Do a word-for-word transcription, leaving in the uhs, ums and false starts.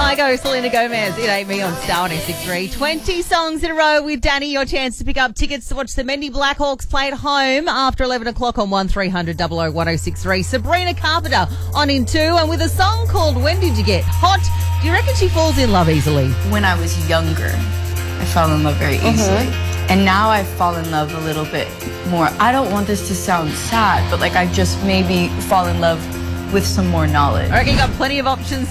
Kygo, Selena Gomez. It ain't me on Star one oh six three. twenty songs in a row with Danny. Your chance to pick up tickets to watch the Mendy Blackhawks play at home after eleven o'clock on one three hundred double oh one oh six three. Sabrina Carpenter on in two, and with a song called When Did You Get Hot? Do you reckon she falls in love easily? When I was younger, I fell in love very easily. Uh-huh. And now I fall in love a little bit more. I don't want this to sound sad, but like I just maybe fall in love with some more knowledge. I reckon you got plenty of options